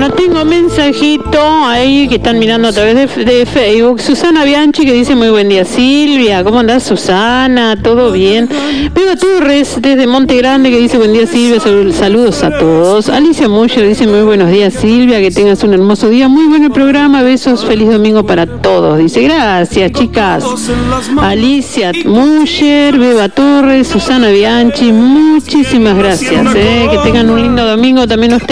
Bueno, tengo mensajito ahí que están mirando a través de Facebook. Susana Bianchi que dice muy buen día Silvia. ¿Cómo andás Susana? ¿Todo bien? Beba Torres desde Monte Grande que dice buen día Silvia. Saludos a todos. Alicia Musher dice muy buenos días Silvia. Que tengas un hermoso día. Muy buen el programa. Besos. Feliz domingo para todos. Dice gracias chicas. Alicia Musher, Beba Torres, Susana Bianchi. Muchísimas gracias. Que tengan un lindo domingo también ustedes.